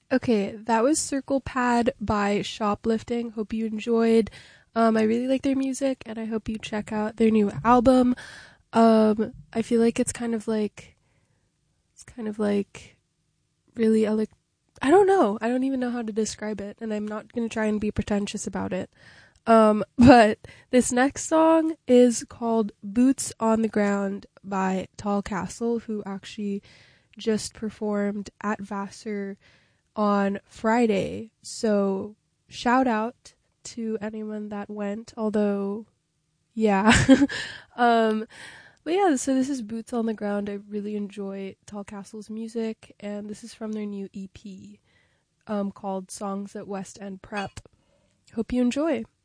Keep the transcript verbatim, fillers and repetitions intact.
Okay, that was Circle Pad by Shoplifting. Hope you enjoyed. Um, I really like their music, and I hope you check out their new album. Um, I feel like it's kind of like it's kind of like really elec- I don't know. I don't even know how to describe it, and I'm not gonna try and be pretentious about it. Um, but this next song is called "Boots on the Ground" by Tall Castle, who actually just performed at Vassar on Friday. So shout out to anyone that went, although yeah. um but yeah, so this is Boots on the Ground. I really enjoy Tall Castle's music, and this is from their new E P um called Songs at West End Prep. Hope you enjoy.